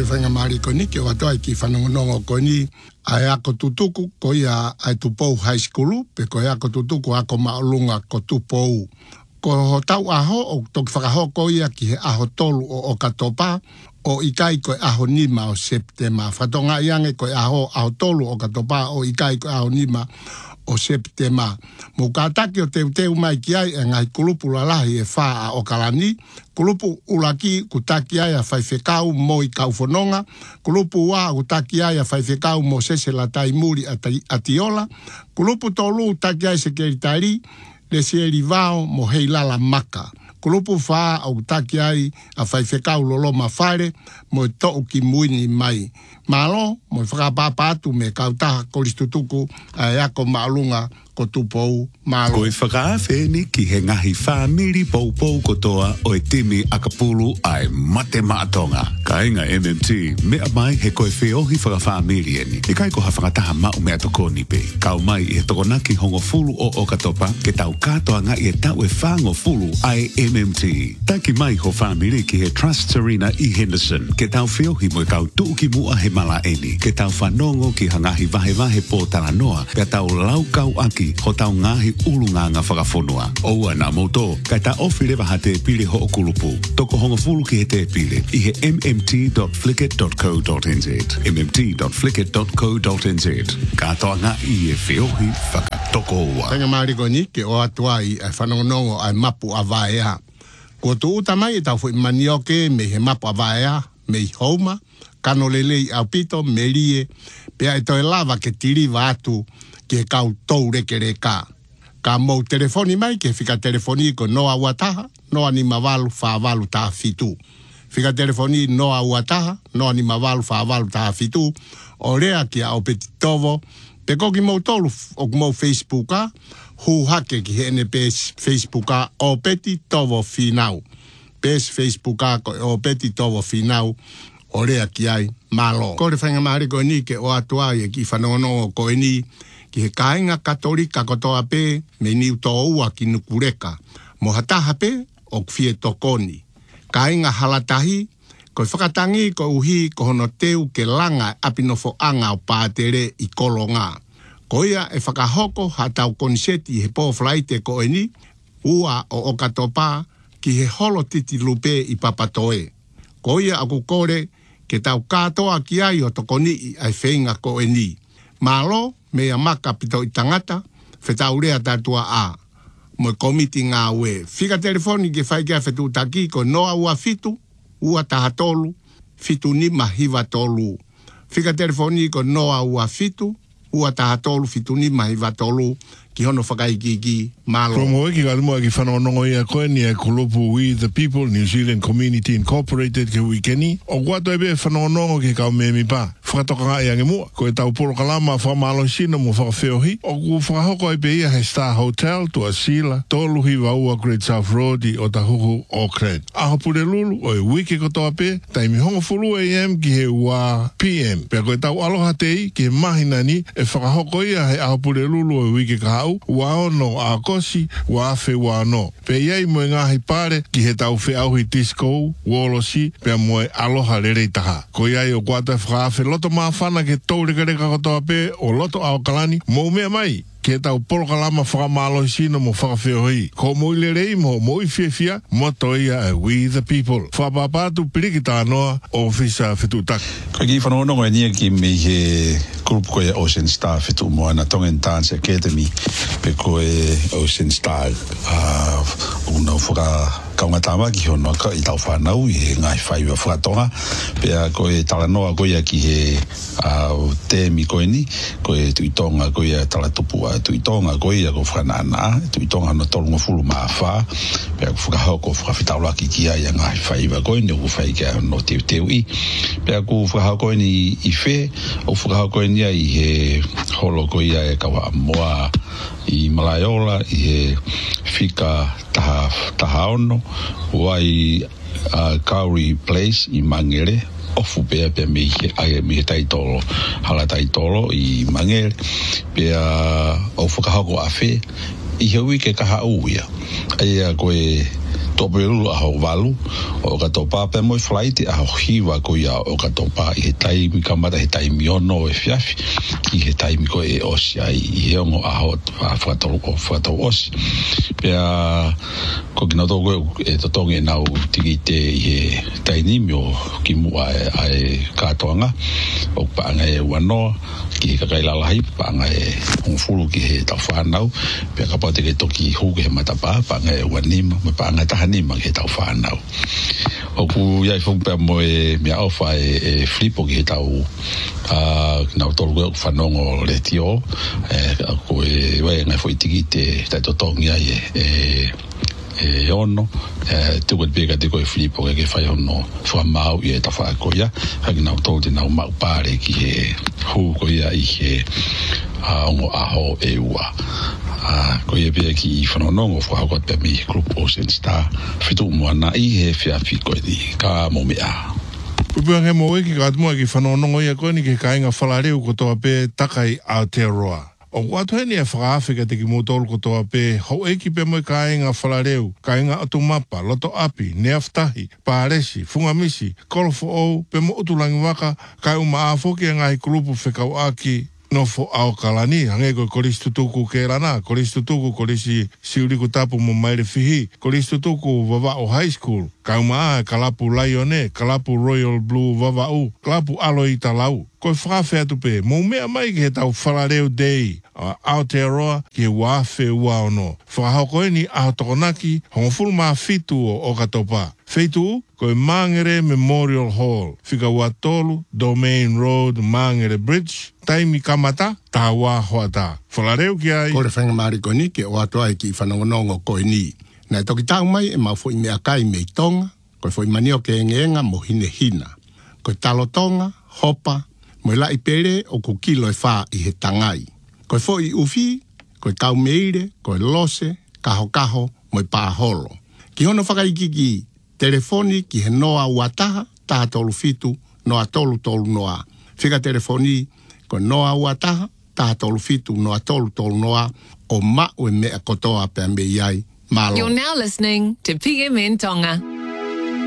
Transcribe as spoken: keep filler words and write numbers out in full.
whainga maari ko ni, ke watoa ki whanongonongo ko ni, ai ako tutuku ko ia ai tupou high school, pe ko ia ako tutuku ako maolunga ko tupou. Ko ho tau aho, o toki whakaho ko ia ki he aho tolu o o katopa, o ikai ko aho nima o Septema. Whatonga iange ko aho aho tolu o katopa, o ikai ko aho nima o Septema. Mo kātaki o teu teu mai ki ai e ngai kulupu lalahi e whaa o kalani, kulupu ulaki kutaki ai a whaiwhekau mo i kauwhanonga, kulupu wā kutaki ai a whaiwhekau mo sese la tai muri atiola, kulupu tolu taki ai se keritari, le sieri vao mo hei lala maka. Kulupu whaa au taki ai a whaiwhekau lolo mawhare mo i to'u ki muini mai. Malo, mo i whakapapatu me kautaha koristutuku a eako maalunga ko tupou malo. Ko i whakaawheni ki he ngahi whamiri poupou kotoa o e timi akapulu ai mate maatonga. Ka inga M M T, mea mai he koe whiohi whakawhamiri eni. I kai ko ha whakataha mau mea toko ni pe. Kau mai i he tokonaki hongo fulu o o katopa, ke tau katoa nga i e tau e whango fulu ai M M T. Taki mai ho whamiri ki he Trust Serena i Henderson, ke tau whiohi mo i kau tuuki mua he mala eni, ke tau whanongo ki hangahi vahe vahe po talanoa, ke tau laukau aki ho tau ngahi ulunganga whakafonua. Oua nā moto, kai ta ofi lewa ha te pili ho o kulupu. Toko honga fulu ki he te pili, i he m m t dot flickr dot co dot n z. m m t dot flickr dot co dot n z. Katoa ngā i e whiohi whakatoko ua. Tanga mariko ni, ke o atua i e whanongonongo ai mapu a vaea. Ko tu uta mai e tau fui manioke me he mapu a vaea, me i houma, kano lelei au pito, me rie, pea e toi lava ke tiriva atu, ke kau tau reke reka. Ka mou telefoni mai, ke fika telefoni ko noa uataha, noa ni mavalu whaavalu taha fitu. Fika telefoni noa uataha, noa ni mavalu whaavalu taha fitu, o rea ki a opeti tovo, pe koki mou tolu o mou Facebooka, hu hake ki he ene pes Facebooka, opeti tovo finau. Pes Facebooka ko opeti tovo finau, o rea ki ai malo. Kore whainga mariko ni ke o atua e ki whanongonongo ko eni, ki he kāinga katolika kotoa pē, me niu tō ua ki nukureka. Mo hataha pē, o kwhie tokoni. Kāinga halatahi, ko whakatangi ko uhi ko hono teu ke langa apinofo anga o pātere i kolonga. Ko ia e whakahoko hatau koniseti he pōwhlaite ko eni, ua o okatopa ki he holo titi lupe i papatoe. Ko ia aku kore ke tau katoa ki ai o tokoni i ai whenga ko eni. Malo, mea maka pito i tangata, whetaurea tatua a. Mo komiti ngā ue. Whika telefoni ke whaikia whetu taki ko noa ua fitu, ua taha tolu, fitu nima hiva tolu. Whika telefoni ko noa ua fitu, ua taha tolu, fitu nima hiva tolu, ki hono whakaikiki malo. From Oeki ka lumua ki whanongonongo ia koe ni e kulupu We the People, New Zealand Community Incorporated ke wikeni. O kuato ebe whanongonongo ki kau me mi pā. Whakatoka ngā ia nge mua. Ko e tau poro kalama whamalo sina mo whakawheohi. O ku whakahoko ebe ia he Star Hotel tu a Sila. Toluhi waua Great South Road i o tahuhu Auckland. Aho pure lulu o e wiki kotoa pe. Taimi hongo fulu A M ki he ua P M. Pea ko e tau aloha tei ki he mahina ni e whakahoko ia he aho pure lulu o e wiki ka hau. Ua ono a kosi, ua afe ua no. Pe iei moe ngahi pare ki he tau whi auhi disco, wolosi, pe moe aloha rerei taha. Ko iei o kuata whakaafe loto maa whana ke taurekareka kotoa pe o loto ao kalani, mo mea mai. Ke tau porokalama whakamalo sino mo whakawheohi. Ko moi lerei mo moi whiawhia, mo toia e We the People. Whapapatu pirikita anoa o whisa whetutaki. Ko ki whanonongo e nia ki me he grupu koe Ocean Star whetu mo ana Tongan Dance Academy. Pe koe Ocean Star uh, unau whaka kaunga tāma ki hono ka i tau whanau i he ngai whaiwa whakatonga. Pea koe talanoa koe ki he uh, tēmi koe ni, koe tuitonga koe talatupu tuitonga koe a ko whanana, tuitonga no tolunga fulu maa wha, pea ko whakahoko whakawhitaulaki ki ai a ngai whaiwa koe ni o whaika no teu teu i. Pea ko whakahoko ni i whe, o whakahoko ni i he holo koe e kawa moa i Malaiola, i he whika taha, taha ono, wai uh, Kauri Place i Mangere, ofu pea pea me he ai me tai tolo, hala tai tolo i Mangere, pea o whakahoko a whe, i he wike kaha uia. Aia koe Topelu a ho valu o ka topa pe mo flight a ho hiwa ko ia o ka topa i he taimi kamata he taimi ono e fiafi i he taimi ko e osi ai i he ongo a ho a whakatau o whakatau osi pea ko kina toko e totongi e nau tiki te i he tainimi o ki mua e, e katoanga o paanga e wanoa ki he kakailalahai paanga e hongfulu ki he tau whanau pea kapate ke toki huke he matapa paanga e wanima me paanga tahanima ki he tau whanau o ku iai whungpea mo e mea awha e, e flipo ki he tau uh, nau tolu koe whanongo le tio e ko e wai ngai fo itiki te tai totongi ai e, e e ono e te koe peka te koe flipo ke ke whai ono whamau i e ta whakoia haki nau tolu te nau mau pare ki he hu koia i he uh, ongo aho e ua Ah, ko ye be ki whanonongo whakakot pe mi Group Ocean Star whitu moana i he whiawhi koe ni ka mo mea. Pupuang he mo eki ka atumua ki whanonongo ia koe ni ke kainga whalareu ko toa pe takai Aotearoa. O watu heni e whakaawhika te ki motolu ko toa pe hau eki pe mo kainga whalareu, kainga atumapa, loto api, neaftahi, pāresi, fungamisi, kolofo ou, pe mo utulangi waka, kai uma aafoki a ngai kulupu whekau aki no fo ao kalani hange ko kolistu tuku ke rana kolistu tuku kolisi siuriku tapu mo maire fihi kolistu tuku vava o high school kauma kalapu laione kalapu royal blue vava u kalapu aloi talau ko frafe atupe mo me mai ke tau falareu day Aotearoa ke wafe ua ono fa ko ni a tokonaki hongful ma fitu o katopa feitu ko Mangere Memorial Hall fika watolu Domain Road Mangere Bridge taimi kamata tawa hoata falareu ki ai ko le whanga marikoni ke o atoa e ki whanongonongo koe ni na toki tau mai e mau fo i mea kai mei tonga ko fo i manio ke engenga mo hine hina ko talo tonga hopa mo la i pere o ku kilo e wha i he tangai ko fo i ufi ko tau meire ko lose kaho kaho mo i pāholo ki hono whakaiki ki telefoni ki he noa uataha taha tolu fitu noa tolu tolu noa whika telefoni ko noa uataha taha tolu fitu noa tolu tolu noa o ma o mea kotoa pe me iai malo. You're now listening to P M N Tonga.